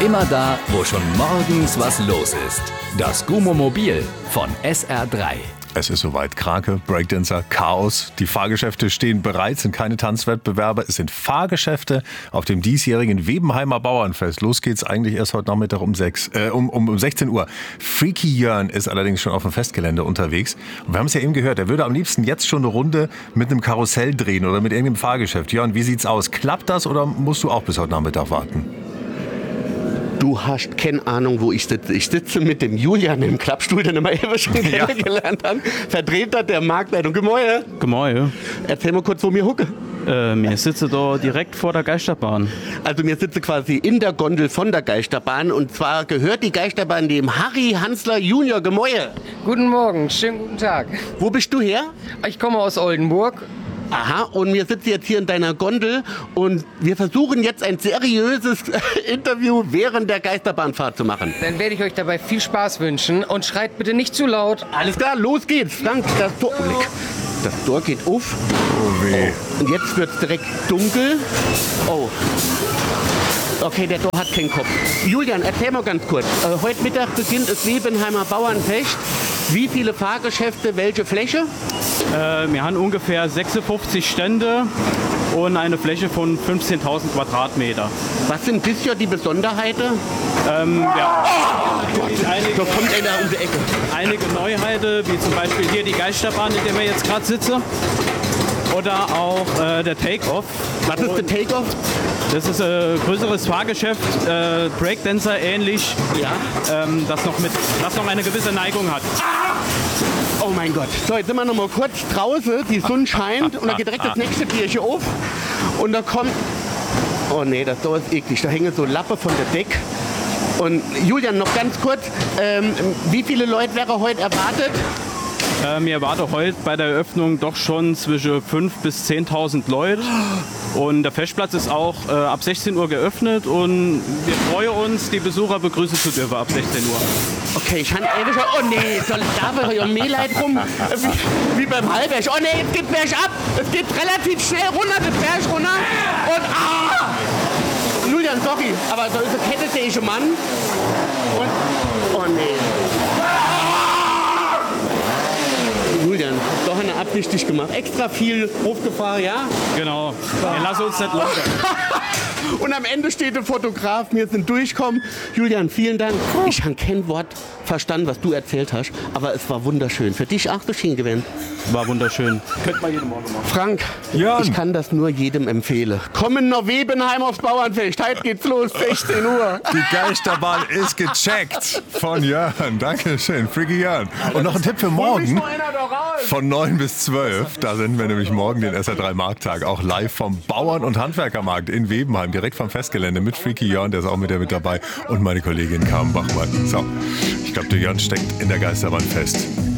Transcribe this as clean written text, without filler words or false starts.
Immer da, wo schon morgens was los ist. Das Gummomobil von SR3. Es ist soweit. Krake, Breakdancer, Chaos. Die Fahrgeschäfte stehen bereit, sind keine Tanzwettbewerbe. Es sind Fahrgeschäfte auf dem diesjährigen Webenheimer Bauernfest. Los geht's eigentlich erst heute Nachmittag um 16 Uhr. Freaky Jörn ist allerdings schon auf dem Festgelände unterwegs. Und wir haben es ja eben gehört, er würde am liebsten jetzt schon eine Runde mit einem Karussell drehen oder mit irgendeinem Fahrgeschäft. Jörn, wie sieht's aus? Klappt das oder musst du auch bis heute Nachmittag warten? Du hast keine Ahnung, wo ich sitze. Ich sitze mit dem Julian im Klappstuhl, den wir eben schon kennengelernt haben. Vertreter der Marktleitung. Gemäue. Gemäue. Erzähl mal kurz, wo wir hucke. Wir sitzen da direkt vor der Geisterbahn. Also wir sitzen quasi in der Gondel von der Geisterbahn. Und zwar gehört die Geisterbahn dem Harry Hansler Junior. Gemäue. Guten Morgen, schönen guten Tag. Wo bist du her? Ich komme aus Oldenburg. Aha, und wir sitzen jetzt hier in deiner Gondel und wir versuchen jetzt ein seriöses Interview während der Geisterbahnfahrt zu machen. Dann werde ich euch dabei viel Spaß wünschen und schreit bitte nicht zu laut. Alles klar, los geht's. Frank, das Tor geht auf. Oh weh. Und jetzt wird's direkt dunkel. Oh. Okay, der Tor hat keinen Kopf. Julian, erzähl mal ganz kurz. Heute Mittag beginnt das Webenheimer Bauernfest. Wie viele Fahrgeschäfte, welche Fläche? Wir haben ungefähr 56 Stände und eine Fläche von 15.000 Quadratmeter. Was sind bisher die Besonderheiten? So kommt einer um die Ecke. Einige Neuheiten, wie zum Beispiel hier die Geisterbahn, in der wir jetzt gerade sitzen. Oder auch der Take-Off. Was ist der Take-Off? Das ist ein größeres Fahrgeschäft, Breakdancer ähnlich, Ja. das noch eine gewisse Neigung hat. Oh mein Gott. So, jetzt sind wir noch mal kurz draußen. Die Sonne scheint und da geht direkt das nächste Bierchen auf. Und da kommt... Oh nee, das Tor ist eklig. Da hängen so Lappe von der Deck. Und Julian, noch ganz kurz. Wie viele Leute wäre heute erwartet? Wir erwarten heute bei der Eröffnung doch schon zwischen 5.000 bis 10.000 Leute. Und der Festplatz ist auch ab 16 Uhr geöffnet und wir freuen uns, die Besucher begrüßen zu dürfen ab 16 Uhr. Okay, ich habe ewig schon... Oh nee, da war ja Mehleit rum. Wie beim Halberg. Oh nee, jetzt geht Berg ab. Es geht relativ schnell runter, das Berg runter. Und Julian, sorry, aber da ist ein kettentäischer Mann. Und... Oh nee. Julian, doch eine absichtlich gemacht. Extra viel Rufgefahr, ja? Genau. Wir lassen uns nicht locker. Und am Ende steht der Fotograf, wir sind durchgekommen. Julian, vielen Dank. Ich habe kein Wort verstanden, was du erzählt hast, aber es war wunderschön. Für dich auch durch gewesen. War wunderschön. Könnt man jeden Morgen machen. Frank, Jörn. Ich kann das nur jedem empfehlen. Kommen nach Webenheim aufs Bauernfest. Heute geht's los, 16 Uhr. Die Geisterbahn ist gecheckt von Jörn. Dankeschön, Freaky Jörn. Und noch ein Tipp für morgen. Von 9 bis 12. Da senden wir nämlich morgen den SR3 Markttag auch live vom Bauern- und Handwerkermarkt in Webenheim. Direkt vom Festgelände mit Freaky Jörn, der ist auch mit dabei. Und meine Kollegin Carmen Bachmann. So, ich glaube, der Jörn steckt in der Geisterbahn fest.